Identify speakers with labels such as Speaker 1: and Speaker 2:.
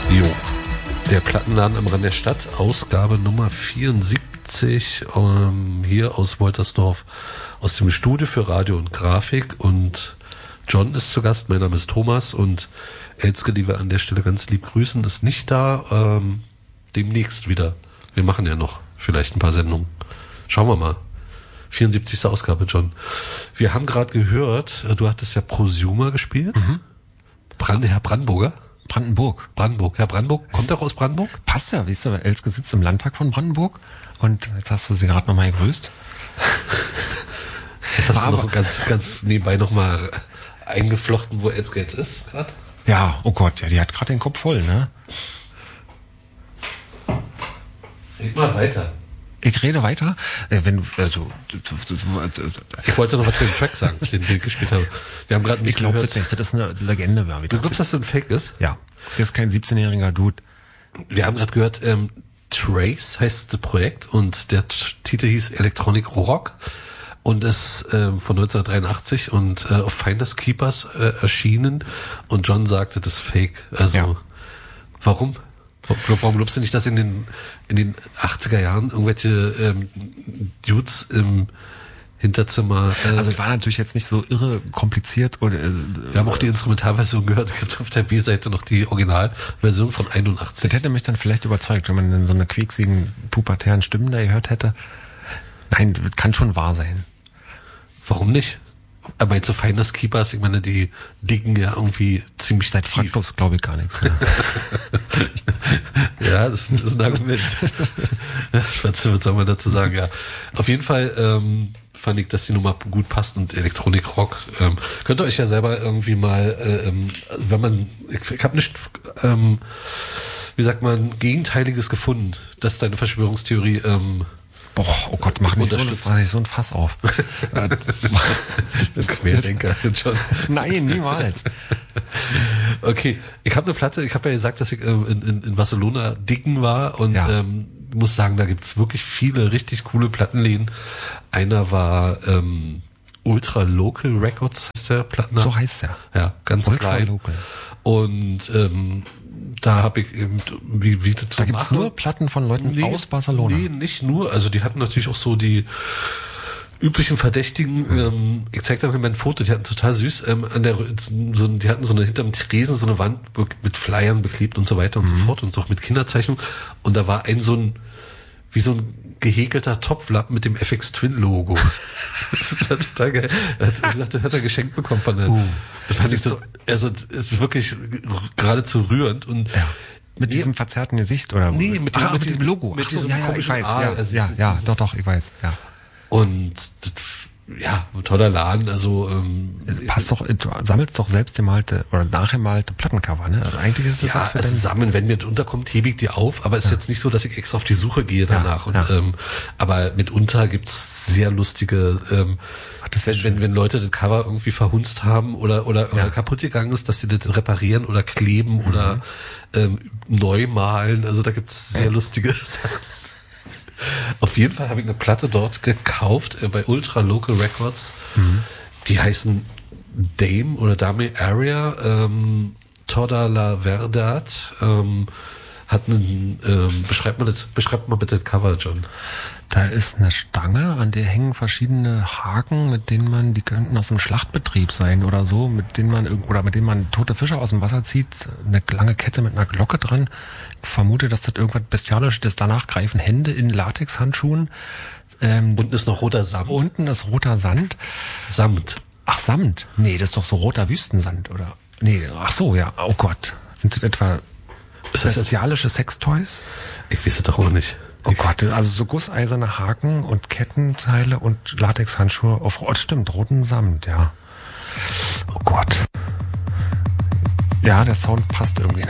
Speaker 1: Jo, der Plattenladen am Rand der Stadt, Ausgabe Nummer 74, hier aus Woltersdorf, aus dem Studio für Radio und Grafik, und John ist zu Gast, mein Name ist Thomas, und Elske, die wir an der Stelle ganz lieb grüßen, ist nicht da, demnächst wieder. Wir machen ja noch vielleicht ein paar Sendungen. Schauen wir mal. 74. Ausgabe, John. Wir haben gerade gehört, du hattest ja Prosumer gespielt. Mhm. Herr Brandenburger?
Speaker 2: Brandenburg.
Speaker 1: Herr Brandenburg, kommt doch aus Brandenburg?
Speaker 2: Passt ja, weißt du, Elske sitzt im Landtag von Brandenburg und jetzt hast du sie gerade nochmal gegrüßt.
Speaker 1: Jetzt hast du noch ganz nebenbei nochmal eingeflochten, wo Elske jetzt ist gerade.
Speaker 2: Ja, oh Gott, ja, die hat gerade den Kopf voll, ne?
Speaker 1: Red mal weiter.
Speaker 2: Ich rede weiter.
Speaker 1: Ich wollte noch was zu dem Track sagen, den wir gespielt haben. Wir haben gerade nicht
Speaker 2: gehört. Ich glaube das nicht, das ist eine Legende.
Speaker 1: Du glaubst, dass das ein Fake ist?
Speaker 2: Ja. Der ist kein 17-jähriger Dude.
Speaker 1: Wir haben gerade gehört, Trace heißt das Projekt und der Titel hieß Electronic Rock und ist von 1983 und auf Finders Keepers erschienen, und John sagte, das ist Fake. Also, ja. Warum glaubst du nicht, dass in den 80er Jahren irgendwelche Dudes im Hinterzimmer...
Speaker 2: also es war natürlich jetzt nicht so irre kompliziert. Oder,
Speaker 1: wir haben auch die Instrumentalversion gehört. Es gibt auf der B-Seite noch die Originalversion von 81.
Speaker 2: Das hätte mich dann vielleicht überzeugt, wenn man dann so eine quieksigen, pubertären Stimmen da gehört hätte. Nein, das kann schon wahr sein.
Speaker 1: Warum nicht? Aber jetzt so Finders Keepers, ich meine, die dicken ja irgendwie ziemlich
Speaker 2: tief. Seit Fraktus glaube ich gar nichts mehr.
Speaker 1: Ja, das ist ein Argument. Was soll man dazu sagen? Ja, auf jeden Fall fand ich, dass die Nummer gut passt, und Electronic Rock. Könnt ihr euch ja selber irgendwie mal, wenn man, ich habe nicht, wie sagt man, Gegenteiliges gefunden, dass deine Verschwörungstheorie
Speaker 2: boah, oh Gott, mach nicht so ein Fass auf.
Speaker 1: Querdenker schon.
Speaker 2: Nein, niemals.
Speaker 1: Okay, ich habe eine Platte, ich habe ja gesagt, dass ich in Barcelona dicken war, und
Speaker 2: ja.
Speaker 1: Muss sagen, da gibt's wirklich viele richtig coole Plattenläden. Einer war Ultra Local Records, heißt der Plattenladen.
Speaker 2: So heißt der.
Speaker 1: Ja, ganz
Speaker 2: Ultra
Speaker 1: klein.
Speaker 2: Local.
Speaker 1: Und da habe ich eben, wie das so
Speaker 2: da gibt's nur Platten von Leuten aus Barcelona?
Speaker 1: Nee, nicht nur. Also die hatten natürlich auch so die üblichen Verdächtigen. Ich zeig dir mal ein Foto, die hatten total süß. Die hatten so eine hinterm Tresen so eine Wand mit Flyern beklebt und so weiter und so fort, und so auch mit Kinderzeichnungen. Und da war wie so ein gehäkelter Topflappen mit dem FX Twin Logo. Das ist total geil. Er hat gesagt, das hat er geschenkt bekommen von der. Das fand ich so, also es ist wirklich geradezu rührend, und
Speaker 2: ja. Mit diesem verzerrten Gesicht oder?
Speaker 1: Nee, mit
Speaker 2: diesem Logo.
Speaker 1: Mit diesem
Speaker 2: ich weiß.
Speaker 1: Also
Speaker 2: Doch, ich weiß. Ja.
Speaker 1: Und das, ja, ein toller Laden, also
Speaker 2: passt doch, du sammelst doch selbst gemalte oder nachgemalte Plattencover, ne? Also eigentlich ist das
Speaker 1: ja, also sammeln, wenn mir das unterkommt, hebe ich die auf, aber es ist jetzt nicht so, dass ich extra auf die Suche gehe danach.
Speaker 2: Ja.
Speaker 1: Und aber mitunter gibt's sehr lustige, wenn Leute das Cover irgendwie verhunzt haben oder kaputt gegangen ist, dass sie das reparieren oder kleben oder neu malen. Also da gibt's sehr lustige Sachen. Auf jeden Fall habe ich eine Platte dort gekauft, bei Ultra Local Records. Die heißen Dame Area, Toda la Verdad. Hat einen, beschreibt mal bitte das Cover, John.
Speaker 2: Da ist eine Stange, an der hängen verschiedene Haken, mit denen die könnten aus dem Schlachtbetrieb sein oder so, mit denen man tote Fische aus dem Wasser zieht, eine lange Kette mit einer Glocke dran. Ich vermute, dass das irgendwas Bestialisches ist. Danach greifen Hände in Latexhandschuhen.
Speaker 1: Unten ist noch roter Samt.
Speaker 2: Unten ist roter Sand.
Speaker 1: Samt.
Speaker 2: Ach, Samt. Nee, das ist doch so roter Wüstensand, oder? Nee, ach so, ja. Oh Gott. Sind das etwa bestialische Sextoys?
Speaker 1: Ich weiß es doch auch nicht.
Speaker 2: Oh Gott, also so gusseiserne Haken und Kettenteile und Latexhandschuhe auf stimmt, roten Samt, ja. Oh Gott. Ja, der Sound passt irgendwie.